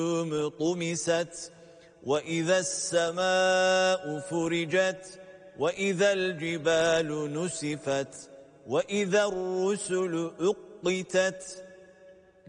طمست وإذا السماء فرجت وإذا الجبال نسفت وإذا الرسل أقتت